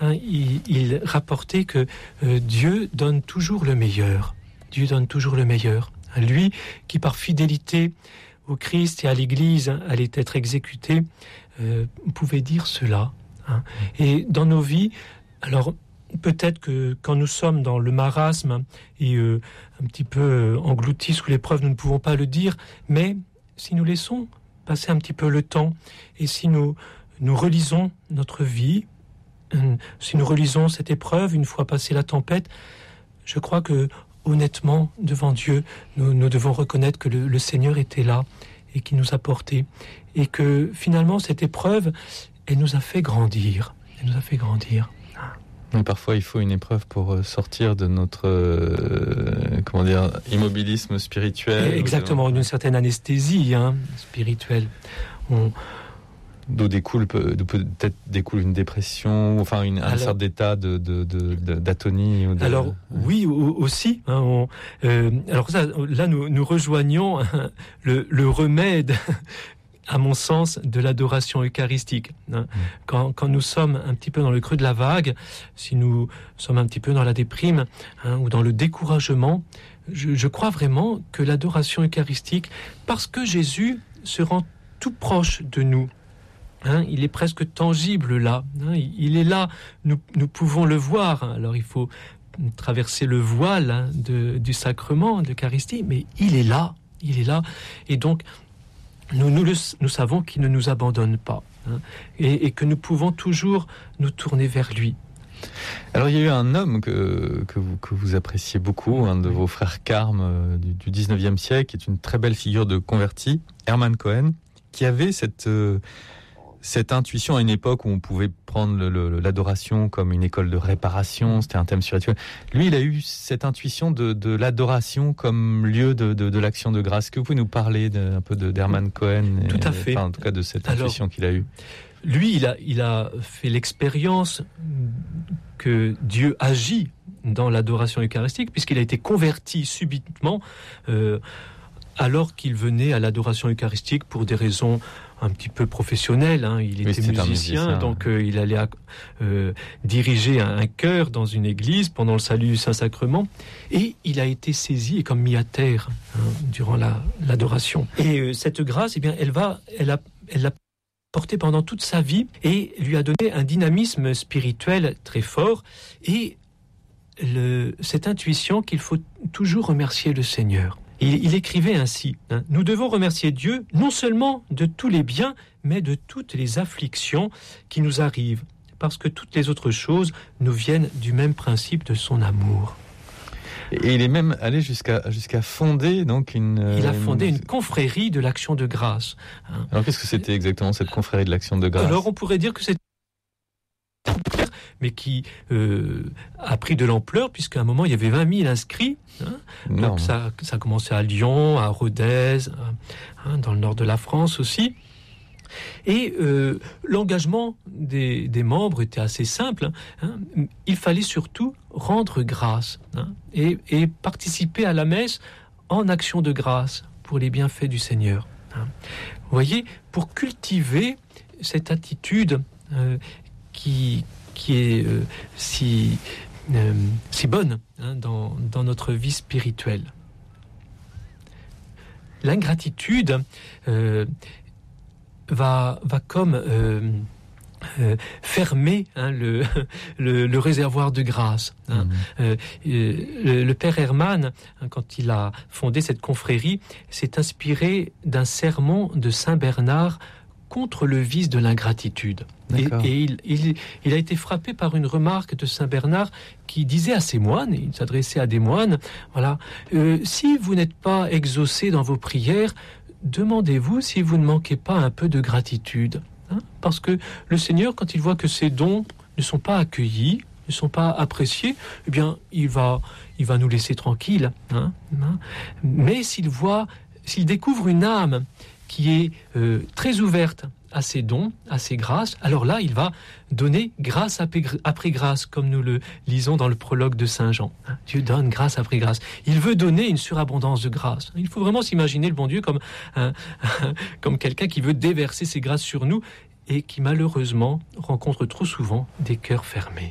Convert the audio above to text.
il rapportait que Dieu donne toujours le meilleur. Dieu donne toujours le meilleur. Lui qui par fidélité au Christ et à l'Église allait être exécuté, pouvait dire cela. Et dans nos vies, alors peut-être que quand nous sommes dans le marasme et un petit peu engloutis sous l'épreuve, nous ne pouvons pas le dire, mais si nous laissons passer un petit peu le temps et si nous relisons notre vie, si nous relisons cette épreuve une fois passée la tempête, je crois que honnêtement, devant Dieu, nous devons reconnaître que le Seigneur était là et qu'il nous a portés. Et que finalement, cette épreuve, elle nous a fait grandir. Elle nous a fait grandir. Et parfois, il faut une épreuve pour sortir de notre immobilisme spirituel. Exactement, d'une certaine anesthésie spirituelle. D'où peut-être découle une dépression, enfin une sorte d'état d'atonie. Alors oui, aussi. Alors ça, là, nous rejoignons le remède, à mon sens, de l'adoration eucharistique. Quand nous sommes un petit peu dans le creux de la vague, si nous sommes un petit peu dans la déprime ou dans le découragement, je crois vraiment que l'adoration eucharistique, parce que Jésus se rend tout proche de nous, il est presque tangible là. Il est là, nous pouvons le voir. Alors il faut traverser le voile du sacrement, de l'Eucharistie, mais il est là. Et donc, nous savons qu'il ne nous abandonne pas et que nous pouvons toujours nous tourner vers lui. Alors il y a eu un homme que vous appréciez beaucoup, un de vos frères carmes du 19e siècle, qui est une très belle figure de converti, Hermann Cohen, qui avait cette intuition à une époque où on pouvait prendre l'adoration comme une école de réparation, c'était un thème spirituel. Lui, il a eu cette intuition de l'adoration comme lieu de l'action de grâce. Est-ce que vous pouvez nous parler un peu d'Hermann Cohen? Tout à fait. En tout cas, de cette intuition qu'il a eue. Lui, il a fait l'expérience que Dieu agit dans l'adoration eucharistique, puisqu'il a été converti subitement alors qu'il venait à l'adoration eucharistique pour des raisons un petit peu professionnel, il était musicien, donc il allait diriger un chœur dans une église pendant le salut du Saint-Sacrement, et il a été saisi et comme mis à terre durant l'adoration. Et cette grâce, elle l'a porté pendant toute sa vie et lui a donné un dynamisme spirituel très fort, et cette intuition qu'il faut toujours remercier le Seigneur. Il écrivait ainsi, nous devons remercier Dieu non seulement de tous les biens, mais de toutes les afflictions qui nous arrivent, parce que toutes les autres choses nous viennent du même principe de son amour. Et il est même allé jusqu'à fonder donc Il a fondé une confrérie de l'Action de grâce. Alors qu'est-ce que c'était exactement cette confrérie de l'Action de grâce? Alors on pourrait dire que c'est mais qui a pris de l'ampleur, puisqu'à un moment il y avait 20 000 inscrits. Donc ça a commencé à Lyon, à Rodez, dans le nord de la France aussi. Et l'engagement des membres était assez simple. Il fallait surtout rendre grâce et participer à la messe en action de grâce pour les bienfaits du Seigneur. Vous voyez, pour cultiver cette attitude qui est si bonne dans notre vie spirituelle. L'ingratitude va comme fermer le réservoir de grâce. Le père Hermann, quand il a fondé cette confrérie, s'est inspiré d'un sermon de Saint Bernard contre le vice de l'ingratitude. Et il a été frappé par une remarque de Saint Bernard qui disait à ses moines, il s'adressait à des moines, si vous n'êtes pas exaucés dans vos prières, demandez-vous si vous ne manquez pas un peu de gratitude. Parce que le Seigneur, quand il voit que ses dons ne sont pas accueillis, ne sont pas appréciés, eh bien, il va nous laisser tranquilles. Mais s'il découvre une âme qui est très ouverte à ses dons, à ses grâces, alors là, il va donner grâce après grâce, comme nous le lisons dans le prologue de Saint Jean. Dieu donne grâce après grâce. Il veut donner une surabondance de grâce. Il faut vraiment s'imaginer le bon Dieu comme quelqu'un qui veut déverser ses grâces sur nous et qui malheureusement rencontre trop souvent des cœurs fermés.